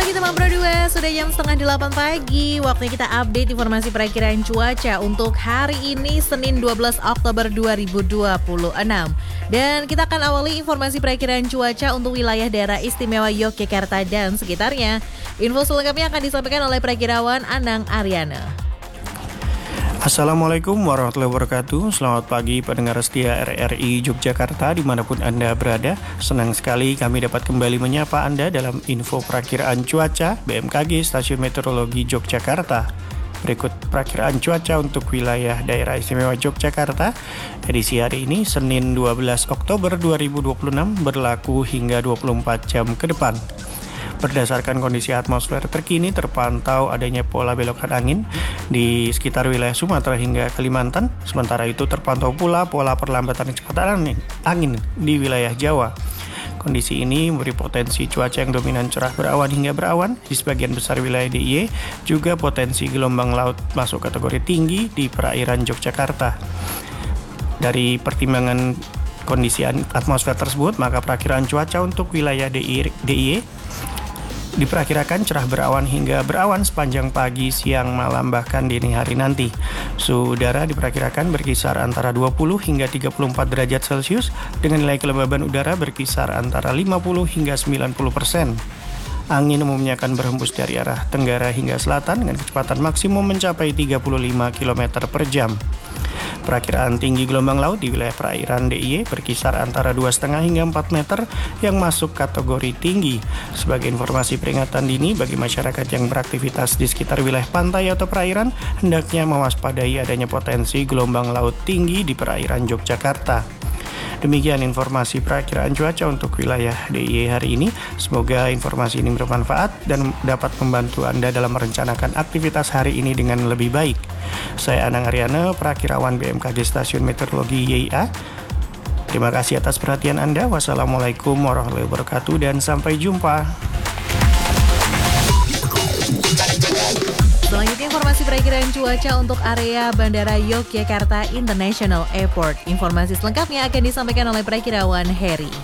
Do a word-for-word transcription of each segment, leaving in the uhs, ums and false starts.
pagi teman Pro dua, sudah jam setengah delapan pagi. Waktunya kita update informasi perakiraan cuaca untuk hari ini Senin dua belas Oktober dua ribu dua puluh enam. Dan kita akan awali informasi perakiraan cuaca untuk wilayah daerah istimewa Yogyakarta dan sekitarnya. Info selengkapnya akan disampaikan oleh perakirawan Anang Aryana. Assalamualaikum warahmatullahi wabarakatuh. Selamat pagi pendengar setia R R I Yogyakarta dimanapun Anda berada. Senang sekali kami dapat kembali menyapa Anda dalam info perakiraan cuaca B M K G Stasiun Meteorologi Yogyakarta. Berikut perakiraan cuaca untuk wilayah daerah istimewa Yogyakarta edisi hari ini Senin dua belas Oktober dua ribu dua puluh enam berlaku hingga dua puluh empat jam ke depan. Berdasarkan kondisi atmosfer terkini terpantau adanya pola belokan angin di sekitar wilayah Sumatera hingga Kalimantan. Sementara itu terpantau pula pola perlambatan kecepatan angin di wilayah Jawa. Kondisi ini memberi potensi cuaca yang dominan cerah berawan hingga berawan di sebagian besar wilayah D I Y, juga potensi gelombang laut masuk kategori tinggi di perairan Yogyakarta. Dari pertimbangan kondisi atmosfer tersebut, maka perakiraan cuaca untuk wilayah D I Y diperkirakan cerah berawan hingga berawan sepanjang pagi, siang, malam, bahkan dini hari nanti. Suhu udara diperkirakan berkisar antara dua puluh hingga tiga puluh empat derajat Celcius dengan nilai kelembaban udara berkisar antara lima puluh hingga sembilan puluh persen. Angin umumnya akan berhembus dari arah tenggara hingga selatan dengan kecepatan maksimum mencapai tiga puluh lima kilometer per jam. Perakiraan tinggi gelombang laut di wilayah perairan D I Y berkisar antara dua koma lima hingga empat meter yang masuk kategori tinggi. Sebagai informasi peringatan dini bagi masyarakat yang beraktivitas di sekitar wilayah pantai atau perairan, hendaknya mewaspadai adanya potensi gelombang laut tinggi di perairan Yogyakarta. Demikian informasi perakiraan cuaca untuk wilayah D I Y hari ini. Semoga informasi ini bermanfaat dan dapat membantu Anda dalam merencanakan aktivitas hari ini dengan lebih baik. Saya Anang Aryana, perakirawan B M K G Stasiun Meteorologi Y I A. Terima kasih atas perhatian Anda. Wassalamualaikum warahmatullahi wabarakatuh dan sampai jumpa. Selanjutnya informasi perakiraan cuaca untuk area Bandara Yogyakarta International Airport. Informasi selengkapnya akan disampaikan oleh perakirawan Heri.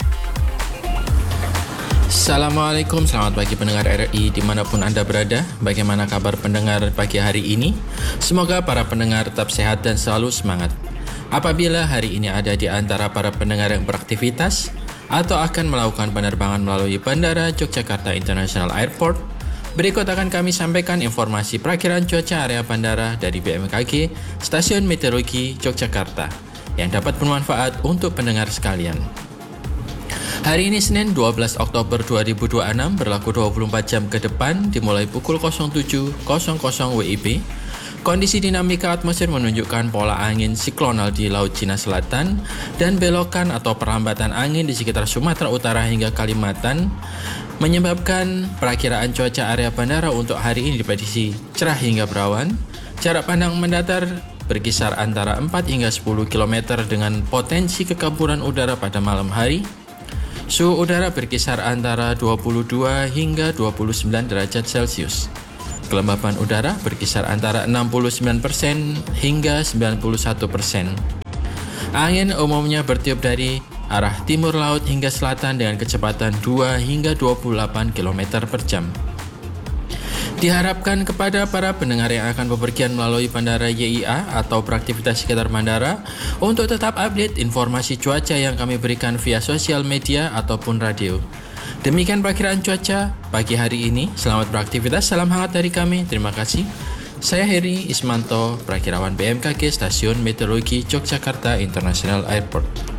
Assalamualaikum, selamat pagi pendengar R R I dimanapun Anda berada. Bagaimana kabar pendengar pagi hari ini? Semoga para pendengar tetap sehat dan selalu semangat. Apabila hari ini ada di antara para pendengar yang beraktivitas atau akan melakukan penerbangan melalui Bandara Yogyakarta International Airport, berikut akan kami sampaikan informasi perakiraan cuaca area bandara dari B M K G Stasiun Meteorologi Yogyakarta yang dapat bermanfaat untuk pendengar sekalian. Hari ini Senin dua belas Oktober dua ribu dua puluh enam berlaku dua puluh empat jam ke depan dimulai pukul nol tujuh nol nol W I B. Kondisi dinamika atmosfer menunjukkan pola angin siklonal di Laut Cina Selatan dan belokan atau perlambatan angin di sekitar Sumatera Utara hingga Kalimantan menyebabkan perakiraan cuaca area bandara untuk hari ini diprediksi cerah hingga berawan. Jarak pandang mendatar berkisar antara empat hingga sepuluh kilometer dengan potensi kekamburan udara pada malam hari. Suhu udara berkisar antara dua puluh dua hingga dua puluh sembilan derajat Celcius. Kelembapan udara berkisar antara enam puluh sembilan persen hingga sembilan puluh satu persen. Angin umumnya bertiup dari arah timur laut hingga selatan dengan kecepatan dua hingga dua puluh delapan kilometer per jam. Diharapkan kepada para pendengar yang akan bepergian melalui Bandara Y I A atau beraktivitas sekitar bandara untuk tetap update informasi cuaca yang kami berikan via sosial media ataupun radio. Demikian perakiraan cuaca pagi hari ini. Selamat beraktivitas, salam hangat dari kami. Terima kasih. Saya Heri Ismanto, perakirawan B M K G Stasiun Meteorologi Yogyakarta International Airport.